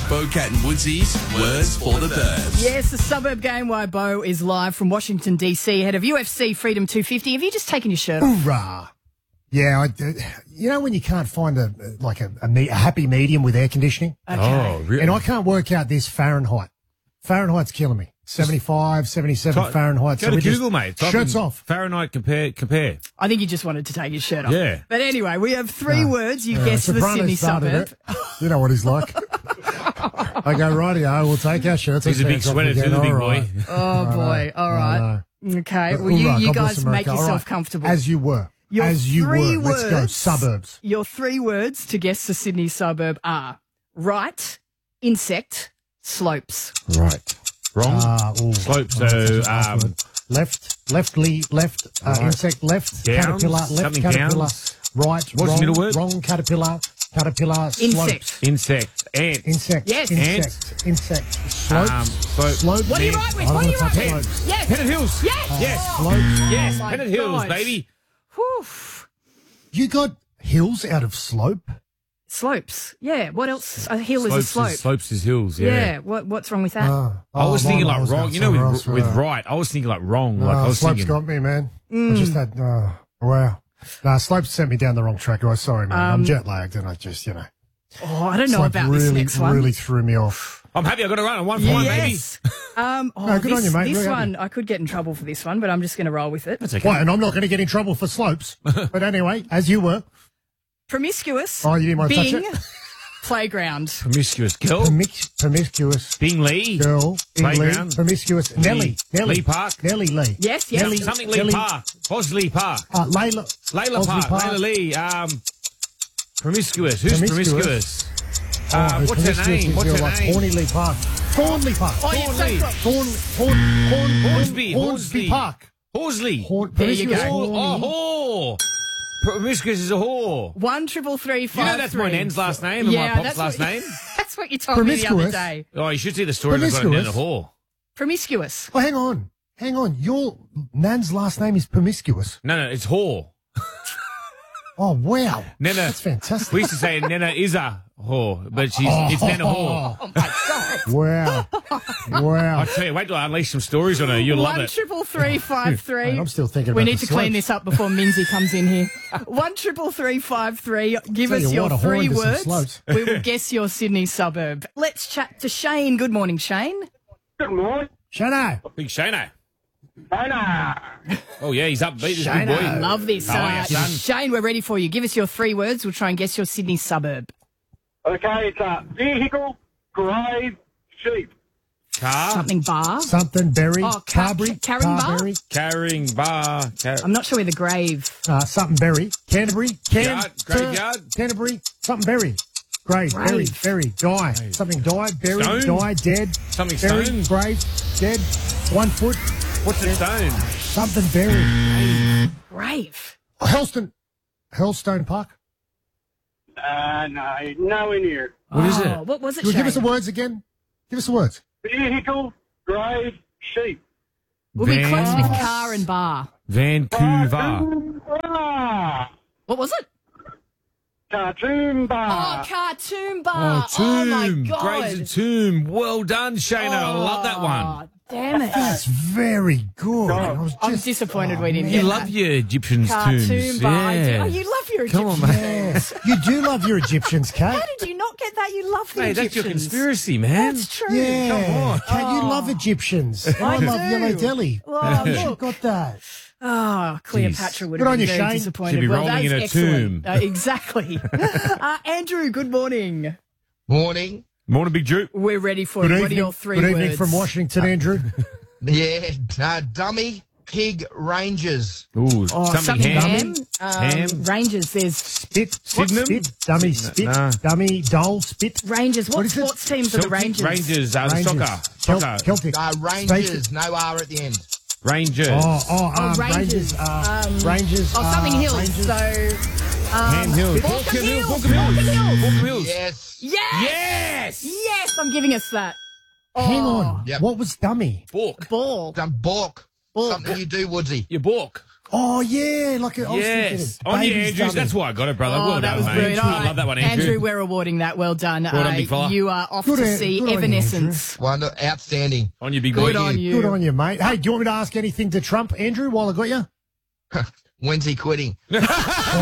Bo Cat and Woodsy's Words for the Burbs. Yes, the Suburb Game why Bo is live from Washington, D.C., head of UFC Freedom 250. Have you just taken your shirt off? Hoorah. Yeah, you know when you can't find a happy medium with air conditioning? Okay. Oh, really? And I can't work out this Fahrenheit. Fahrenheit's killing me. 75, 77 Fahrenheit. Go to Google, mate. Type Shirts in off. Fahrenheit compare. I think you just wanted to take your shirt off. Yeah. But anyway, we have three words you guess for the Soprano Sydney started suburb. it. You know what he's like. I go, rightio, we'll take our shirts. He's a big sweater too, the big boy. Oh, boy. All right. Okay. Well, you guys make yourself comfortable. As you were. Your As you were. three Let's go. words- Suburbs. Your three words to guess the Sydney suburb are right, insect, slopes. Right. Wrong. Slope. So, left, insect, left, Downs, caterpillar, left, something caterpillar, downs. right, What's the wrong, middle word? wrong, caterpillar, slopes. Insect. Insect. Ant. Insect. Yes. Insect. Slopes. Slope. What are you right with? I What are don't you wanna right touch with? slopes. Yes. Pennant Hills. Yes. Yes. Slopes. Yes. my Pennant Hills, gosh. baby. Whew. You got hills out of slope? Slopes. Yeah. What else? A hill is a slope. Slopes is hills, yeah. Yeah. What's wrong with that? I was thinking mine like was wrong. going You know, somewhere else, with right, I was thinking like wrong. Like I was slopes thinking. got me, man. I just had, wow. Slopes sent me down the wrong track. Oh, sorry, man. I'm jet lagged and I just, Oh, I don't know Slope about this really, next one. really threw me off. I'm happy I got a run. 1 point, baby. Yes. Good on you, mate. This Really one, I could get in trouble for this one, but I'm just going to roll with it. That's okay. Why? And I'm not going to get in trouble for slopes. But anyway, as you were. Promiscuous. Oh, you didn't want to touch Bing. it? Playground. Promiscuous girl. Promiscuous Bingley. girl. Playground. Promiscuous. Nelly. Lee Park. Nelly Lee. Yes, yes. Nelly, Something Lee Nelly, Park. Bosley Park. Layla. Layla Bosley Park. Layla Lee. Promiscuous. Who's Promiscuous. promiscuous? What's her name? What's her name? Hornley Park. Thornley Park. Oh, you're so Thornley. close. Hornsby. Park. Horsley. There you go. Oh, whore. Promiscuous is a whore. 1-333-5. You know that's my nan's last name and my pop's last name? That's what you told me the other Promiscuous? day. Oh, you should see the story of a nan and a whore. Promiscuous. Oh, hang on. Your nan's last name is Promiscuous. No, it's whore. Oh, wow. Nana. That's fantastic. We used to say Nana is a whore, but it's Nana whore. Oh, my God. Wow. I tell you, wait till I unleash some stories on her. You'll love it. 1-333-5-3. I'm still thinking We about need the to clean slopes. this up before Minzy comes in here. 1-333-5-3. Give Tell us you your what, a whore three into some words. slopes. We will guess your Sydney suburb. Let's chat to Shane. Good morning, Shane. Good morning. Shano. Big Shana. Shana. Oh, yeah, he's upbeat. This Shana. big boy. Love this. How are you, son? Shane, we're ready for you. Give us your three words. We'll try and guess your Sydney suburb. Okay, it's a vehicle, grave, sheep. Car. Something bar. Something berry. Oh, Carberry. carrying bar? Carberry. Carrying bar. I'm not sure where the grave. Something berry. Canterbury. Graveyard. Canterbury. Something berry. Grave. Berry. Grave. Berry. Die. Something die. Berry. Stone? Die. Dead. Something Berry. stone. Grave. Dead. 1 foot. What's the stone? Something berry. Grave. Hellstone Park. No, nowhere near. What is it? What was it, Can you Shane? give us the words again? Give us the words. Vehicle, grave, sheep. We'll be close with car and bar. Vancouver. What was it? Cartoon Oh, bar. cartoon bar. Oh, Tomb. my God. Graves of Tomb. Well done, Shana. I love that one. Oh, damn it. That's very good. I was I'm just- disappointed we didn't You get love that. your Egyptians Cartoon tombs. bar. I do. Yeah. Oh, you love your Come on, Egyptians. mate. You do love your Egyptians, Kate. How did you not get that? You love the Hey, Egyptians. that's your conspiracy, man. That's true. Yeah, Come on. Kate, you love Egyptians. I love do. Yellow Deli. Oh, You look. got that. Oh, Cleopatra would Good have on been you, very Shane. disappointed. She'd be well, rolling that's in a excellent. tomb. Exactly. Andrew, good morning. Morning. Morning, Big Drew. We're ready for Good it. evening. What are your three Good words? evening from Washington, Andrew. Yeah, dummy, pig, rangers. Ooh, Oh, something ham. ham. Ham. Rangers, there's Spit, Sydenham? spit, dummy, spit, Nah. dummy, dole, spit. Rangers. What is it? sports teams are the Rangers? Rangers, the Rangers. soccer. Celtic. Rangers, no R at the end. Rangers. Rangers. Rangers. Oh, something Hills. Rangers. So, Ham Hills. Baulkham Hills. Baulkham Hills. Baulkham Hills. Yes. yes! Yes. I'm giving us that. Hang Oh. on. Yep. What was dummy? Bork. Ball. Balk. Balk. Something you do, Woodsy. You balk. Oh, yeah. Like, I was Yes. thinking On you, baby's Andrews. dummy. That's why I got it, brother. Oh, well that done, was mate. brilliant. All I love that one, Andrew. Andrew, we're awarding that. Well done. Well done, big fella. You are off Good to on- see good on you, Evanescence. Outstanding. On you, big boy. Good on you. Good on you, mate. Hey, do you want me to ask anything to Trump, Andrew, while I got you? When's he quitting?